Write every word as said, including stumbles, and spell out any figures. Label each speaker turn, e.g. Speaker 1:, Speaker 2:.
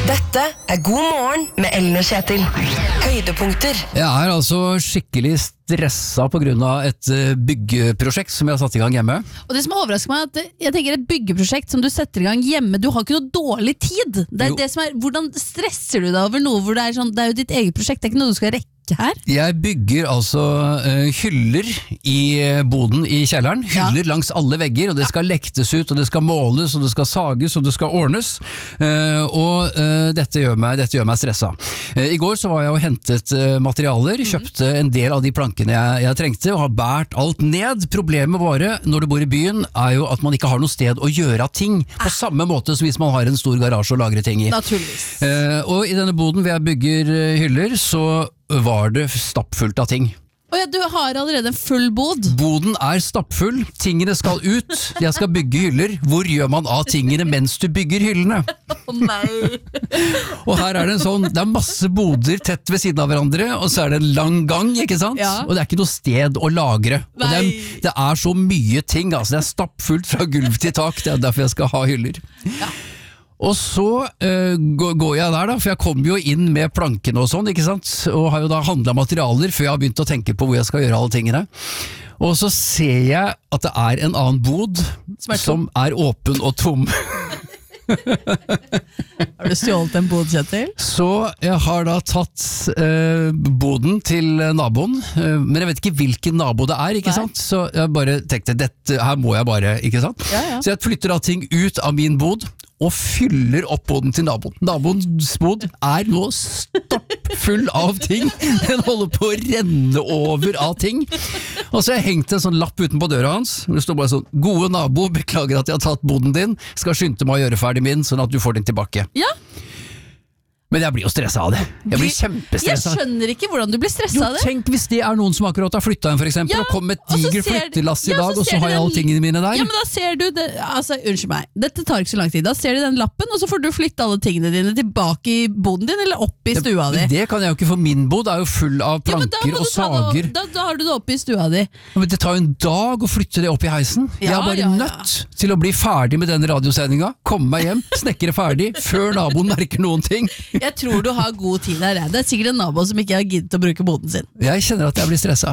Speaker 1: Dette er God morgen med Ellen og Kjetil. Høydepunkter.
Speaker 2: Jeg er altså skikkelig stressa på grunn av et byggeprosjekt som jeg har satt i gang hjemme.
Speaker 3: Og det som overrasker meg er at jeg tenker et byggeprosjekt som du setter i gang hjemme, du har ikke noe dårlig tid. Det er
Speaker 2: Jo.
Speaker 3: det som er, hvordan stresser du deg over noe hvor det er sånn, det er jo ditt eget prosjekt, det er ikke noe du skal rekke her.
Speaker 2: Jeg bygger altså uh, hyller i boden i kjelleren, hyller ja. langs alle vegger, og det skal lektes ut, og det skal måles, og det skal sages, og det skal ordnes, uh, og uh, dette, gjør meg, dette gjør meg stressa. Uh, I går så var jeg og hentet uh, materialer, kjøpte en del av de plankene jeg, jeg trengte, og har bært alt ned. Problemet bare, når du bor i byen, er jo at man ikke har noe sted å gjøre ting, på samme måte som hvis man har en stor garasje å lagre ting i.
Speaker 3: Naturligvis.
Speaker 2: Uh, og i denne boden hvor jeg bygger uh, hyller, så var det stappfullt av ting.
Speaker 3: Og ja, du har allerede en full bod.
Speaker 2: Boden er stappfull, tingene skal ut, jeg skal bygge hyller. Hvor gjør man av tingene mens du bygger hyllene?
Speaker 3: Å oh, nei.
Speaker 2: Og her er det en sånn, det er masse boder tett ved siden av hverandre, og så er det en lang gang, ikke sant?
Speaker 3: Ja.
Speaker 2: Og det er ikke noe sted å lagre. Og det, er, det er så mye ting, altså det er stappfullt fra gulv til tak, det er derfor jeg skal ha hyller. Ja. Og så uh, går jeg der da, for jeg kommer jo inn med plankene og sånn, ikke sant? Og har jo da handlet materialer før jeg har begynt å tenke på hvor jeg skal gjøre alle tingene. Og så ser jeg at det er en annen bod som er, som er åpen og tom.
Speaker 3: Har du stjålet en bod, Kjetil?
Speaker 2: Så jeg har da tatt uh, boden til naboen, uh, men jeg vet ikke hvilken nabo det er, ikke Nei. sant? Så jeg bare tenkte, dette her må jeg bare, ikke sant?
Speaker 3: Ja, ja.
Speaker 2: Så jeg flytter da ting ut av min bod, og fyller opp boden til naboen. Naboens bod er nå stoppfull av ting. Den holder på å renne over av ting. Og så har jeg hengt en sånn lapp utenpå døra hans, hvor det står bare sånn: gode nabo, beklager at jeg har tatt boden din, skal skynde meg å gjøre ferdig min, sånn at du får den tilbake.
Speaker 3: Ja.
Speaker 2: Men jeg blir jo stresset av det. Jeg blir
Speaker 3: Jeg
Speaker 2: kjempestresset.
Speaker 3: skjønner ikke hvordan du blir stresset
Speaker 2: Jo,
Speaker 3: av det.
Speaker 2: tenk hvis det er noen som akkurat har flyttet inn for eksempel,
Speaker 3: Ja,
Speaker 2: og kom med et
Speaker 3: og så
Speaker 2: diger
Speaker 3: ser-
Speaker 2: flyttelass i
Speaker 3: ja, så
Speaker 2: dag, og
Speaker 3: ser
Speaker 2: så har
Speaker 3: du
Speaker 2: jeg alle
Speaker 3: den-
Speaker 2: tingene mine der.
Speaker 3: Ja, men da ser du det, altså, unnskyld meg, dette tar ikke så lang tid. Da ser du den lappen, og så får du flytte alle tingene dine tilbake i boden din, eller opp i stua di.
Speaker 2: Men det kan jeg jo ikke, for min bod er jo full av
Speaker 3: Ja, men da
Speaker 2: planker
Speaker 3: må
Speaker 2: og
Speaker 3: du ta det-
Speaker 2: sager.
Speaker 3: Da, da har du det oppe i stua di.
Speaker 2: Men det tar jo en dag å flytte det opp i heisen. Jeg
Speaker 3: Ja,
Speaker 2: er bare
Speaker 3: ja, ja.
Speaker 2: nødt til å bli ferdig med denne radiosendinga, komme meg hjem, snekre ferdig, før naboen merker noen ting.
Speaker 3: Jeg tror du har god tid her. Det er sikkert en nabo som ikke har giddet å bruke boden sin.
Speaker 2: Jeg kjenner at jeg blir stressa.